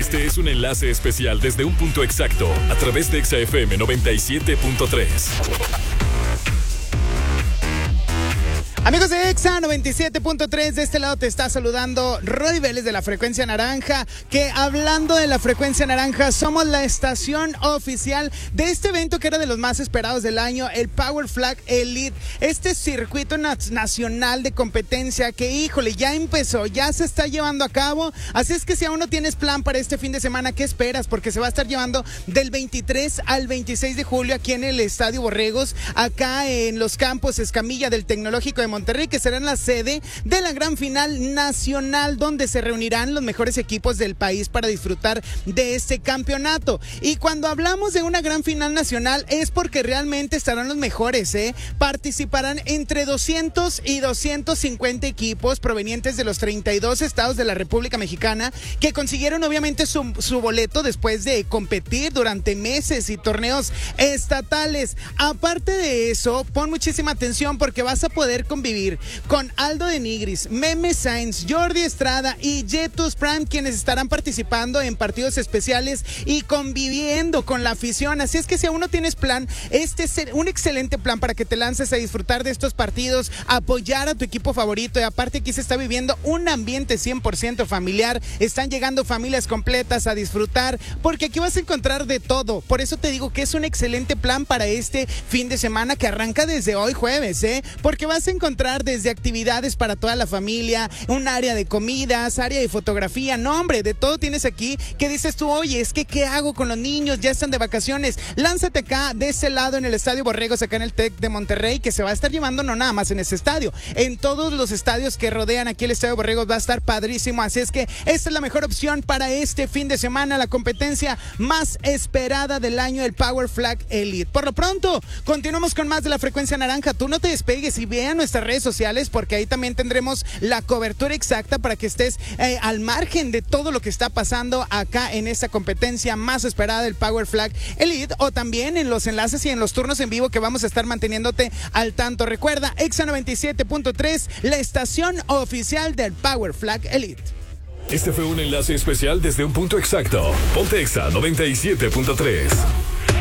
Este es un enlace especial desde un punto exacto a través de Exa FM 97.3. Amigos de Exa 97.3, de este lado te está saludando Roy Vélez de la Frecuencia Naranja, que hablando de la Frecuencia Naranja, somos la estación oficial de este evento que era de los más esperados del año, el Power Flag Elite, este circuito nacional de competencia que, híjole, ya empezó, ya se está llevando a cabo, así es que si aún no tienes plan para este fin de semana, ¿qué esperas? Porque se va a estar llevando del 23 al 26 de julio aquí en el Estadio Borregos, acá en los campos Escamilla del Tecnológico de Monterrey, que serán la sede de la gran final nacional, donde se reunirán los mejores equipos del país para disfrutar de este campeonato. Y cuando hablamos de una gran final nacional es porque realmente estarán los mejores, participarán entre 200 y 250 equipos provenientes de los 32 estados de la República Mexicana, que consiguieron obviamente su boleto después de competir durante meses y torneos estatales. Aparte de eso, pon muchísima atención porque vas a poder convivir con Aldo de Nigris, Meme Sainz, Jordi Estrada y Jetus Prime, quienes estarán participando en partidos especiales y conviviendo con la afición. Así es que si aún no tienes plan, este es un excelente plan para que te lances a disfrutar de estos partidos, apoyar a tu equipo favorito. Y aparte aquí se está viviendo un ambiente 100% familiar, están llegando familias completas a disfrutar, porque aquí vas a encontrar de todo. Por eso te digo que es un excelente plan para este fin de semana que arranca desde hoy jueves, porque vas a encontrar desde actividades para toda la familia, un área de comidas, área de fotografía, no hombre, de todo tienes aquí. ¿Qué dices tú? Oye, es que ¿qué hago con los niños? Ya están de vacaciones. Lánzate acá, de ese lado en el Estadio Borregos, acá en el TEC de Monterrey, que se va a estar llevando no nada más en ese estadio, en todos los estadios que rodean aquí el Estadio Borregos va a estar padrísimo. Así es que esta es la mejor opción para este fin de semana, la competencia más esperada del año, el Power Flag Elite. Por lo pronto, continuamos con más de la Frecuencia Naranja. Tú no te despegues y vean nuestras redes sociales, porque ahí también tendremos la cobertura exacta para que estés al margen de todo lo que está pasando acá en esta competencia más esperada del Power Flag Elite, o también en los enlaces y en los turnos en vivo que vamos a estar manteniéndote al tanto. Recuerda, Exa 97.3, la estación oficial del Power Flag Elite. Este fue un enlace especial desde un punto exacto. Ponte Exa 97.3.